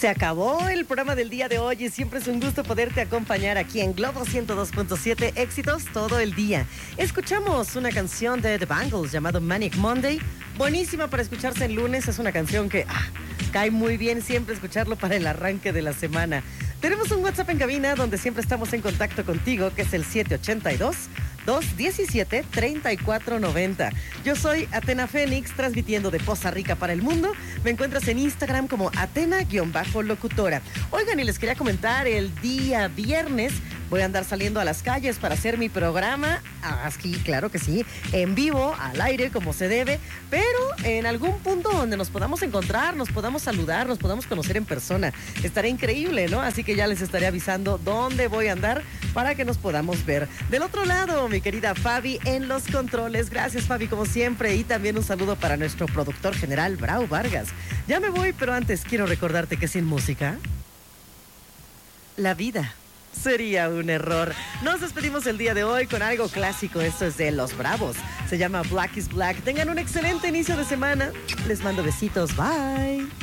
Se acabó el programa del día de hoy y siempre es un gusto poderte acompañar aquí en Globo 102.7, éxitos todo el día. Escuchamos una canción de The Bangles llamado Manic Monday, buenísima para escucharse el lunes, es una canción que cae muy bien siempre escucharlo para el arranque de la semana. Tenemos un WhatsApp en cabina donde siempre estamos en contacto contigo, que es el 782-217-3490. Yo soy Atena Fénix, transmitiendo de Poza Rica para el mundo. Me encuentras en Instagram como Atena-locutora. Oigan, y les quería comentar, el día viernes voy a andar saliendo a las calles para hacer mi programa, aquí, claro que sí, en vivo, al aire, como se debe, pero en algún punto donde nos podamos encontrar, nos podamos saludar, nos podamos conocer en persona. Estará increíble, ¿no? Así que ya les estaré avisando dónde voy a andar para que nos podamos ver. Del otro lado, mi querida Fabi en los controles. Gracias, Fabi, como siempre. Y también un saludo para nuestro productor general, Brau Vargas. Ya me voy, pero antes quiero recordarte que sin música, la vida sería un error. Nos despedimos el día de hoy con algo clásico. Esto es de Los Bravos. Se llama Black is Black. Tengan un excelente inicio de semana. Les mando besitos. Bye.